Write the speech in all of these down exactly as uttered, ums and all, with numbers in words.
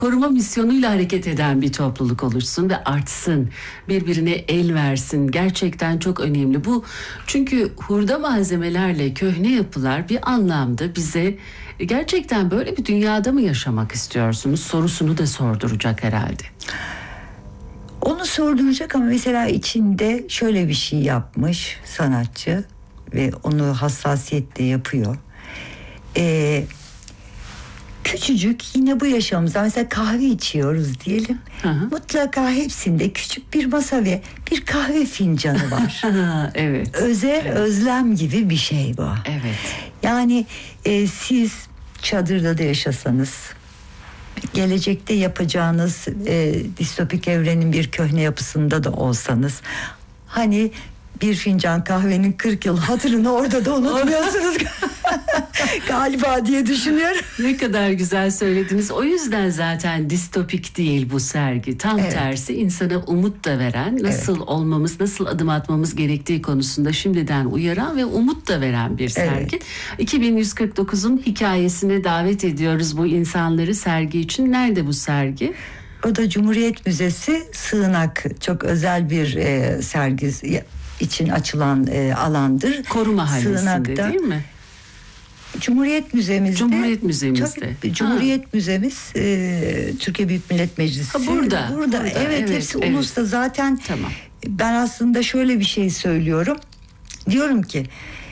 koruma misyonuyla hareket eden bir topluluk oluşsun ve artsın, birbirine el versin. Gerçekten çok önemli bu. Çünkü hurda malzemelerle köhne yapılar bir anlamda bize gerçekten böyle bir dünyada mı yaşamak istiyorsunuz sorusunu da sorduracak herhalde. Onu sorduracak ama mesela içinde şöyle bir şey yapmış sanatçı ve onu hassasiyetle yapıyor. Ee, küçücük yine bu yaşamımızda mesela kahve içiyoruz diyelim. Hı hı. Mutlaka hepsinde küçük bir masa ve bir kahve fincanı var. Evet. Özel evet. özlem gibi bir şey bu. Evet. Yani e, siz çadırda da yaşasanız, gelecekte yapacağınız e, distopik evrenin bir köhne yapısında da olsanız, hani bir fincan kahvenin kırk yıl hatırını orada da unutmuyorsunuz galiba diye düşünüyorum. Ne kadar güzel söylediniz. O yüzden zaten distopik değil bu sergi. Tam evet. tersi, insana umut da veren, nasıl evet. olmamız, nasıl adım atmamız gerektiği konusunda şimdiden uyaran ve umut da veren bir sergi. Evet. iki bin yüz kırk dokuzun hikayesine davet ediyoruz bu insanları sergi için. Nerede bu sergi? O da Cumhuriyet Müzesi Sığınak. Çok özel bir e, sergi için açılan e, alandır. Koruma Mahallesi'nde Sığınak'ta, değil mi? Cumhuriyet Müzemizde. Cumhuriyet Müzemizde. Tabii, Cumhuriyet ha. Müzemiz e, Türkiye Büyük Millet Meclisi. Ha, burada, burada. Burada. Evet, evet hepsi evet. Ulus'ta zaten. Tamam. Ben aslında şöyle bir şey söylüyorum. Diyorum ki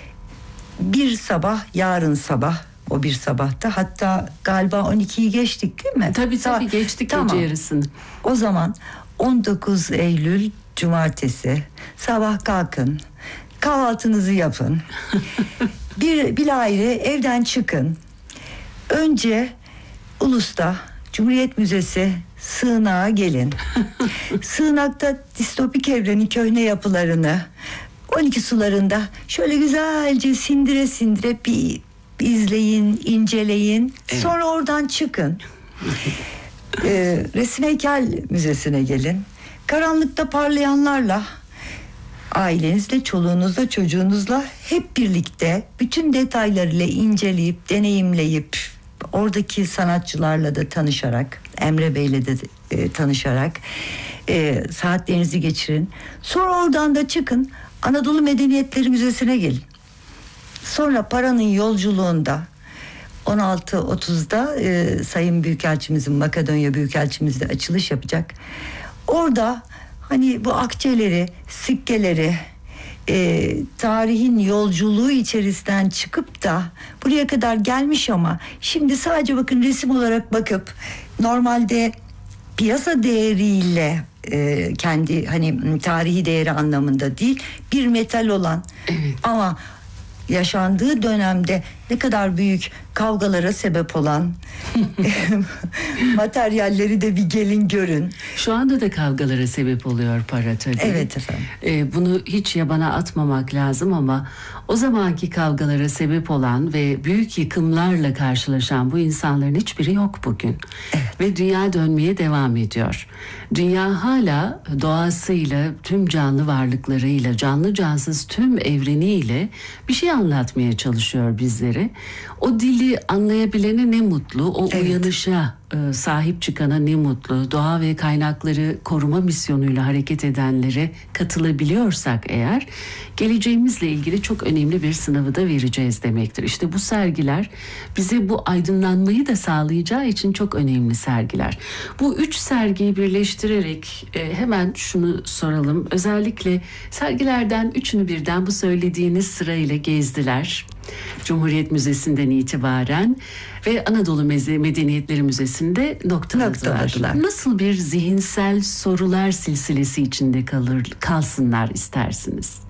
bir sabah, yarın sabah, o bir sabahta, hatta galiba on ikiyi geçtik değil mi? Tabii tabii geçtik tamam. gece yarısını. O zaman on dokuz Eylül Cumartesi sabah kalkın, kahvaltınızı yapın. bir bilahare evden çıkın. Önce Ulus'ta Cumhuriyet Müzesi Sığınağa gelin. Sığınakta distopik evrenin köhne yapılarını on iki sularında şöyle güzelce sindire sindire bir izleyin, inceleyin. Evet. Sonra oradan çıkın. ee, Resim Heykel Müzesi'ne gelin. Karanlıkta parlayanlarla, ailenizle, çoluğunuzla, çocuğunuzla hep birlikte bütün detaylarıyla inceleyip, deneyimleyip, oradaki sanatçılarla da tanışarak, Emre Bey'le de e, tanışarak e, saatlerinizi geçirin. Sonra oradan da çıkın, Anadolu Medeniyetleri Müzesi'ne gelin. Sonra paranın yolculuğunda on altı otuzda e, Sayın Büyükelçimizin, Makedonya Büyükelçimiz de açılış yapacak. Orada hani bu akçeleri, sikkeleri, e, tarihin yolculuğu içerisinden çıkıp da buraya kadar gelmiş ama şimdi sadece bakın resim olarak bakıp normalde piyasa değeriyle e, kendi hani tarihi değeri anlamında değil, bir metal olan evet. ama yaşandığı dönemde ne kadar büyük kavgalara sebep olan materyalleri de bir gelin görün. Şu anda da kavgalara sebep oluyor para tabii. Evet efendim. Ee, bunu hiç yabana atmamak lazım ama o zamanki kavgalara sebep olan ve büyük yıkımlarla karşılaşan bu insanların hiçbiri yok bugün. Evet. Ve dünya dönmeye devam ediyor. Dünya hala doğasıyla, tüm canlı varlıklarıyla, canlı cansız tüm evreniyle bir şey anlatmaya çalışıyor bizlere. O dili anlayabilene ne mutlu, o evet. uyanışa e, sahip çıkana ne mutlu. Doğa ve kaynakları koruma misyonuyla hareket edenlere katılabiliyorsak eğer, geleceğimizle ilgili çok önemli bir sınavı da vereceğiz demektir. İşte bu sergiler bize bu aydınlanmayı da sağlayacağı için çok önemli sergiler. Bu üç sergiyi birleştirerek e, hemen şunu soralım. Özellikle sergilerden üçünü birden bu söylediğiniz sırayla gezdiler. Cumhuriyet Müzesi'nden itibaren ve Anadolu Medeniyetleri Müzesi'nde noktaladılar. noktaladılar. Nasıl bir zihinsel sorular silsilesi içinde kalır, kalsınlar istersiniz?